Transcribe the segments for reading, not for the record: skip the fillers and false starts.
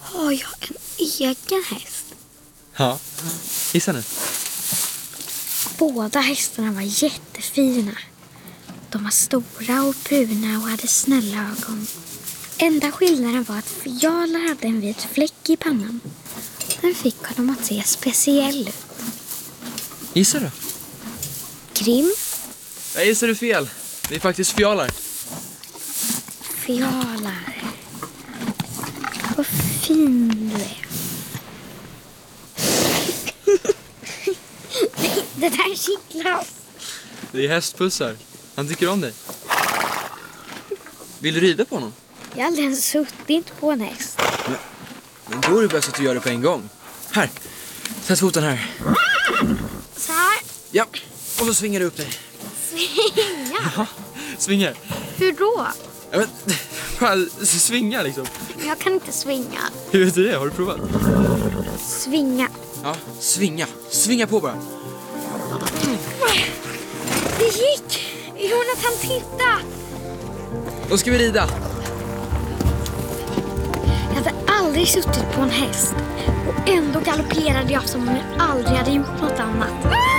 Har jag en egen häst? Ja, gissa nu. Båda hästarna var jättefina. De var stora och bruna och hade snälla ögon. Enda skillnaden var att Fiala hade en vit fläck i pannan. Den fick honom att se speciell ut. Gissa då? Grim? Jag gissar du fel. Det är faktiskt Fialar. Fialar. Vad fin du är. Det där kittlar oss. Det är hästpussar. Han tycker om dig. Vill du rida på honom? Jag har aldrig ens suttit på en häst. Men då är det bäst att du gör det på en gång. Här, sätt foten här. Så här. Ja, och så svingar du upp dig. Svinga? Ja, svingar. Hur då? Ja, men, bara svinga liksom. Jag kan inte svinga. Hur vet du det? Har du provat? Svinga. Ja, svinga. Svinga på bara. Det gick! Jonathan, titta! Då ska vi rida. Jag hade aldrig suttit på en häst. Och ändå galopperade jag som om jag aldrig hade gjort något annat.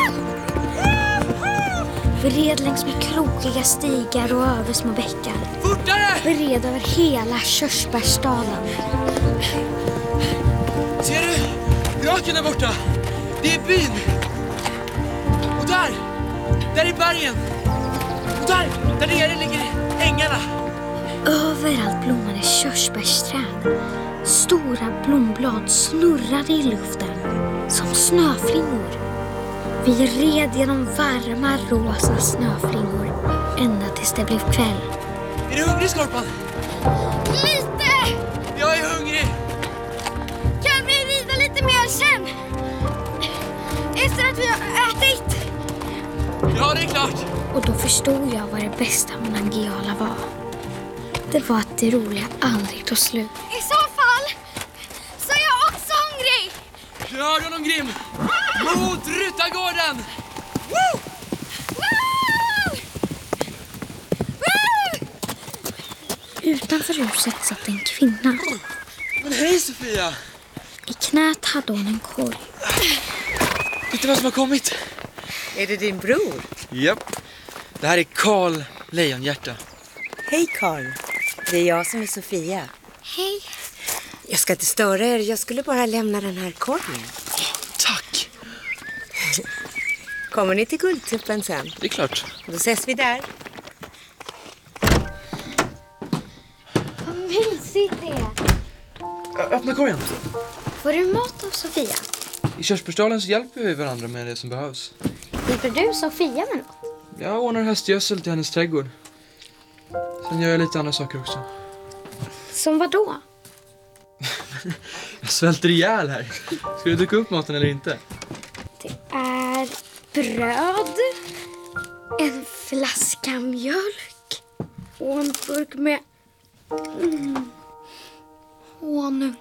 Vi red längs med krokiga stigar och över små bäckar. Fortare! Vi red över hela Körsbärsdalen. Ser du? Raken där borta. Det är byn. Och där är bergen. Och där nere ligger ängarna. Överallt blommade körsbärsträd. Stora blomblad snurrade i luften som snöflingor. Vi red genom varma rosa snöflingor ända tills det blev kväll. Är du hungrig, Skorpan? Lite! Jag är hungrig. Kan vi rida lite mer sen? Efter att vi har ätit? Ja, det är klart. Och då förstod jag vad det bästa med Nangijala var. Det var att det roliga aldrig tog slut. I så fall så är jag också hungrig! Kör honom, Grim. Mot Ryttargården. Woo! Woo! Woo! Utanför huset satt en kvinna. Men hej, Sofia. I knät hade hon en korg. Titta vad som har kommit. Är det din bror? Japp. Det här är Karl Lejonhjärta. Hej Karl, det är jag som är Sofia. Hej. Jag ska inte störa er, jag skulle bara lämna den här korgen. Tack. Kommer ni till Guldtuppen sen? Det är klart. Då ses vi där. Vad mysigt det är. Öppna korgen. Får du mat av Sofia? I Körsbärsdalen så hjälper vi varandra med det som behövs. Hjälper du Sofia med något? Jag ordnar hästgödsel till hennes trädgård. Sen gör jag lite andra saker också. Som vad då? Jag svälter ihjäl här. Ska du duka upp maten eller inte? Det är bröd, en flaska mjölk och en burk med honung.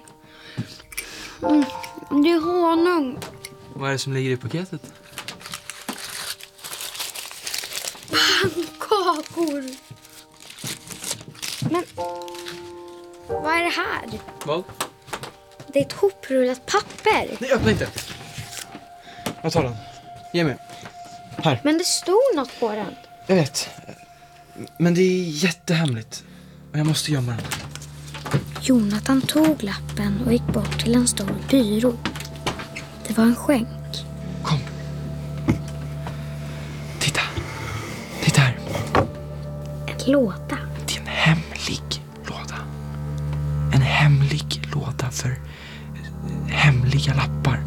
Det är honung. Vad är det som ligger i paketet? Pannkakor. Men vad är det här? Vad? Det är ett hoprullat papper. Nej, öppna inte. Jag tar den. Ge mig. Här. Men det stod något på den. Jag vet. Men det är jättehemligt. Och jag måste gömma den. Jonathan tog lappen och gick bort till en stor byrå. Det var en skänk. Kom. Titta. Titta här. En låda. Det är en hemlig låda. En hemlig låda för hemliga lappar.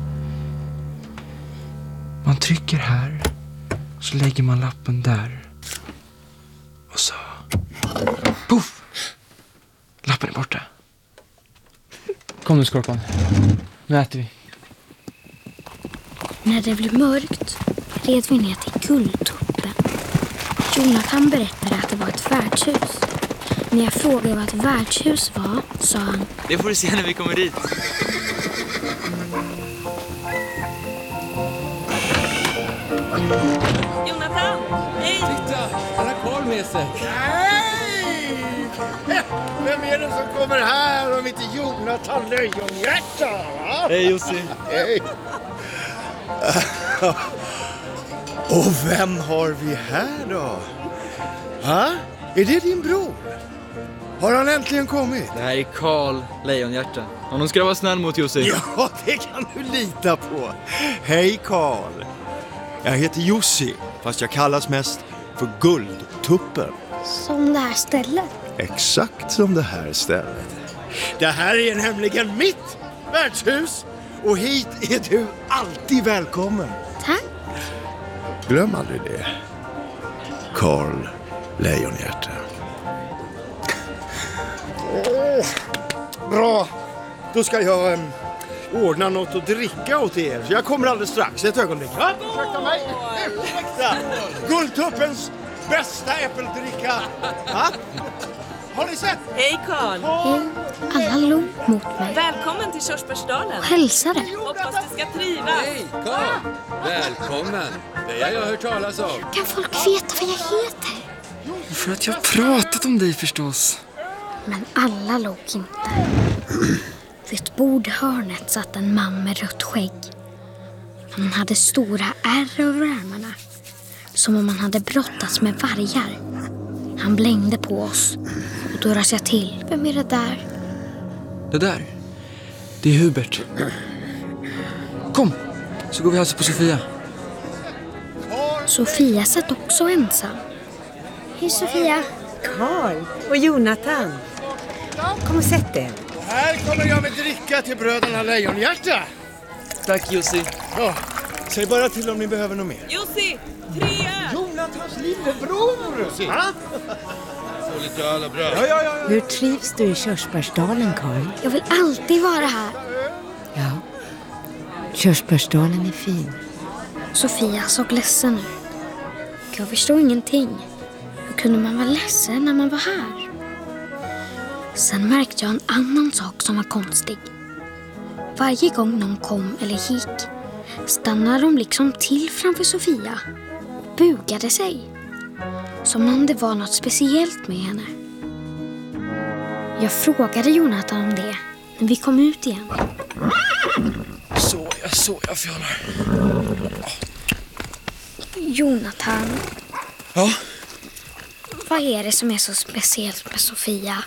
Man trycker här. Så lägger man lappen där. Och så... Puff! Lappen är borta. Kom nu, Skorpan. Nu äter vi. När det blev mörkt red vi ner till Guldtuppen. Jonathan berättade att det var ett värdshus. När jag frågade vad ett värdshus var, sa han: Det får du se när vi kommer dit. Jonathan, hej! Titta, han har Karl med sig. Hej! Vem är det som kommer här om inte Jonathan Lejonhjärta? Va? Hej Jussi. Hej. Och vem har vi här då? Ha? Är det din bror? Har han äntligen kommit? Det här är Karl Lejonhjärta. Honom ska vara snäll mot Jussi. Ja, det kan du lita på. Hej Karl. Jag heter Jussi, fast jag kallas mest för Guldtuppen. Som det här stället. Exakt som det här stället. Det här är nämligen mitt värdshus. Och hit är du alltid välkommen. Tack. Glöm aldrig det. Karl Lejonhjärta. Bra. Då ska jag ordna något att dricka åt er. Så jag kommer alldeles strax. Ett ögonblick. Ja, ursäkta mig. Ursäkta. Guldtuppens bästa äppeldricka. Ha? Har ni sett? Hej Karl! Alla log mot mig Välkommen till Körsbärsdalen. och hälsade. Hoppas du ska trivas. Hej, Karl! Välkommen! Det har jag hört talas om. Kan folk veta vad jag heter? För att jag har pratat om dig förstås. Men alla låg inte. Vid ett bordhörnet satt en man med rött skägg. Han hade stora ärr över armarna. Som om han hade brottats med vargar. Han blängde på oss. Och då rös jag till. Vem är det där? Det där, det är Hubert. Kom, så går vi hälsa på Sofia. Sofia satt också ensam. Hej Sofia. Karl och Jonathan. Kom och sätt er. Här kommer jag med dricka till bröderna Lejonhjärta. Tack Jussi. Ja, säg bara till om ni behöver något mer. Jussi, 3 öl! Jonathans lillebror! Ha? Får lite öl och bröd. Ja. Hur trivs du i Körsbärsdalen, Karl? Jag vill alltid vara här. Ja. Körsbärsdalen är fin. Sofia såg ledsen ut. Jag förstod ingenting. Hur kunde man vara ledsen när man var här? Sen märkte jag en annan sak som var konstig. Varje gång någon kom eller gick stannade de liksom till framför Sofia och bugade sig. Som om det var något speciellt med henne. Jag frågade Jonathan om det när vi kom ut igen. Så jag fjallar. Jonathan, Ja, vad är det som är så speciellt med Sofia?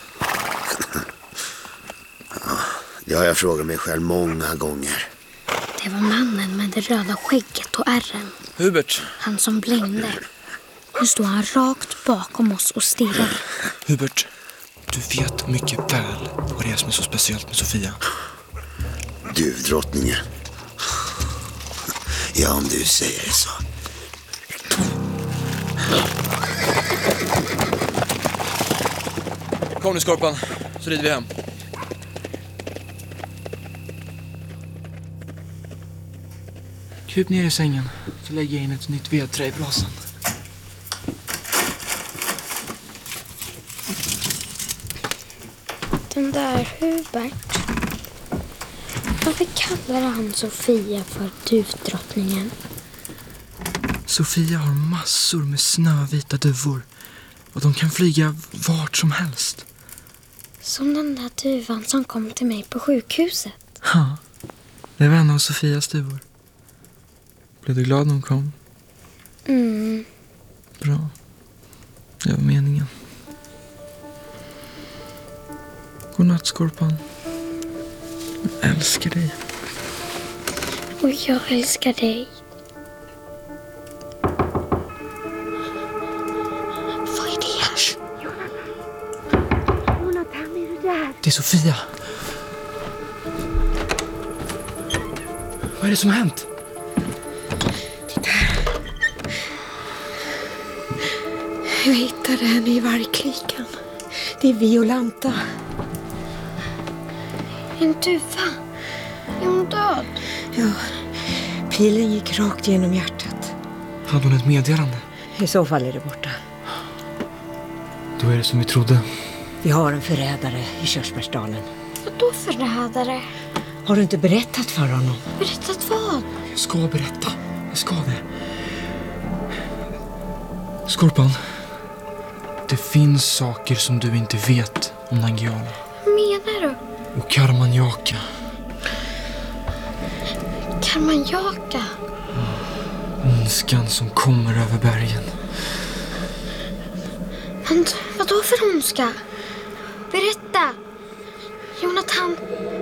Det har jag frågat mig själv många gånger. Det var mannen med det röda skägget och ärren. Hubert. Han som blängde. Nu står han rakt bakom oss och stirrar. Hubert, du vet mycket väl vad det är som är så speciellt med Sofia. Duvdrottningen. Ja, om du säger det så. Kom nu Skorpan, så rider vi hem. Kryp ner i sängen, så lägger jag in ett nytt vedträ i brasan. Den där Hubert. Varför kallar han Sofia för duvdrottningen? Sofia har massor med snövita duvor. Och de kan flyga vart som helst. Som den där duvan som kom till mig på sjukhuset. Ja, det var en av Sofias duvor. Blev du glad när hon kom? Bra. Det var meningen. Godnatt Skorpan. Jag älskar dig. Och jag älskar dig. Vad är det? Jonathan, är du där? Det är Sofia. Vad är det som har hänt? Jag hittade henne i vargklikan. Det är Violanta. En duva. Är hon död? Ja, pilen gick rakt genom hjärtat. Hade hon ett meddelande? I så fall är det borta. Då är det som vi trodde. Vi har en förrädare i Körsbärsdalen. Vadå förrädare? Har du inte berättat för honom? Berättat vad? Jag ska berätta. Jag ska det. Skorpan. Det finns saker som du inte vet om Nangijala. Vad menar du? Och Karmanjaka. Karmanjaka? Ondskan som kommer över bergen. Men vad då för ondska? Berätta! Jonathan,